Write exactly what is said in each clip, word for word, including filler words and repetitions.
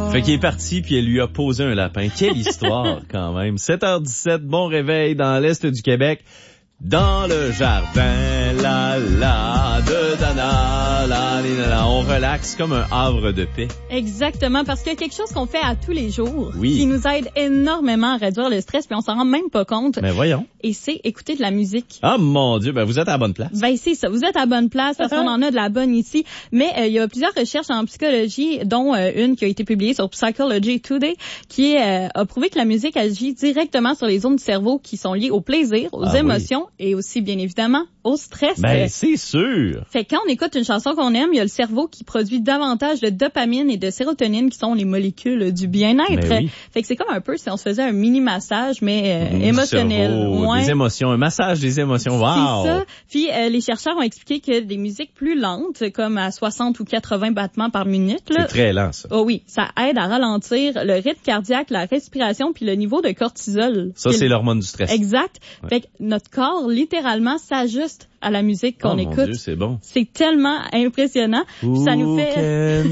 Fait qu'il est parti puis elle lui a posé un lapin. Quelle histoire quand même. sept heures dix-sept, bon réveil dans l'Est du Québec. Dans le jardin, la la de Dana, la la la, on relaxe comme un havre de paix. Exactement, parce qu'il y a quelque chose qu'on fait à tous les jours oui. qui nous aide énormément à réduire le stress, puis on s'en rend même pas compte. Mais voyons. Et c'est écouter de la musique. Ah mon Dieu, ben vous êtes à la bonne place. Ben c'est ça, vous êtes à la bonne place parce qu'on en a de la bonne ici. Mais euh, il y a plusieurs recherches en psychologie, dont euh, une qui a été publiée sur Psychology Today, qui euh, a prouvé que la musique agit directement sur les zones du cerveau qui sont liées au plaisir, aux ah, émotions. Oui. Et aussi, bien évidemment, au stress. Ben, c'est sûr. Fait que quand on écoute une chanson qu'on aime, il y a le cerveau qui produit davantage de dopamine et de sérotonine qui sont les molécules du bien-être. Ben oui. Fait que c'est comme un peu si on se faisait un mini-massage, mais euh, mmh, émotionnel. Cerveau, ouais. Des émotions, un massage des émotions. Wow. C'est ça. Puis euh, les chercheurs ont expliqué que des musiques plus lentes, comme à soixante ou quatre-vingts battements par minute. Là, c'est très lent, ça. Oh oui, ça aide à ralentir le rythme cardiaque, la respiration, puis le niveau de cortisol. Ça, c'est l'hormone du stress. Exact. Ouais. Fait que notre corps, littéralement, s'ajuste à la musique qu'on oh, écoute. Mon Dieu, c'est bon. C'est tellement impressionnant. Puis ça nous fait...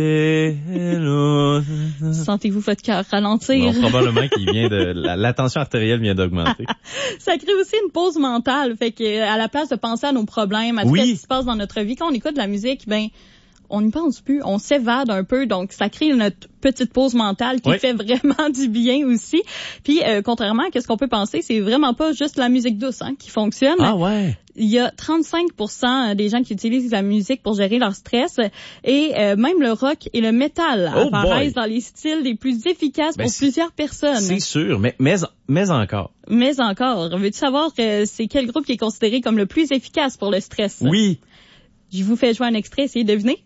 Sentez-vous votre cœur ralentir? Non, probablement qu'il vient de... La, la tension artérielle vient d'augmenter. Ça crée aussi une pause mentale. Fait que à la place de penser à nos problèmes, à tout oui. ce qui se passe dans notre vie, quand on écoute de la musique, ben... on n'y pense plus, on s'évade un peu, donc ça crée notre petite pause mentale qui oui. fait vraiment du bien aussi. Puis, euh, contrairement à ce qu'on peut penser, c'est vraiment pas juste la musique douce hein, qui fonctionne. Ah ouais. Il y a trente-cinq pour cent des gens qui utilisent la musique pour gérer leur stress et euh, même le rock et le métal oh apparaissent boy. dans les styles les plus efficaces ben pour plusieurs personnes. C'est sûr, mais, mais, mais encore. Mais encore, veux-tu savoir que c'est quel groupe qui est considéré comme le plus efficace pour le stress? Oui. Je vous fais jouer un extrait, essayez de deviner.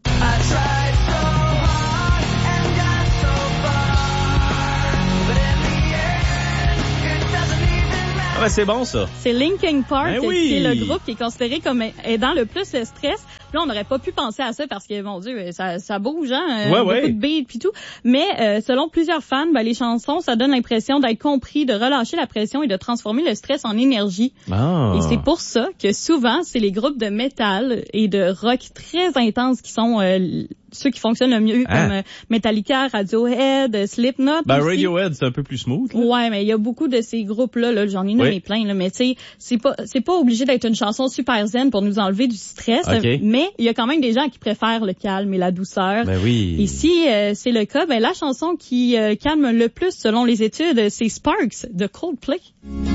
Ah ben c'est bon ça. C'est Linkin Park, ben oui. qui est le groupe qui est considéré comme aidant le plus le stress. Puis là, on n'aurait pas pu penser à ça parce que, mon Dieu, ça, ça bouge, hein, ouais, beaucoup ouais. de beats puis tout. Mais euh, selon plusieurs fans, ben, les chansons, ça donne l'impression d'être compris, de relâcher la pression et de transformer le stress en énergie. Ah. Et c'est pour ça que souvent, c'est les groupes de métal et de rock très intenses qui sont euh, ceux qui fonctionnent le mieux, hein? comme euh, Metallica, Radiohead, Slipknot. Ben aussi. Radiohead, c'est un peu plus smooth. Là. Ouais, mais il y a beaucoup de ces groupes-là, là, j'en ai nommé oui. plein, là, mais tu sais, c'est pas, c'est pas obligé d'être une chanson super zen pour nous enlever du stress, okay. mais il y a quand même des gens qui préfèrent le calme et la douceur. Ben oui. Et si euh, c'est le cas, ben la chanson qui euh, calme le plus selon les études, c'est Sparks de Coldplay.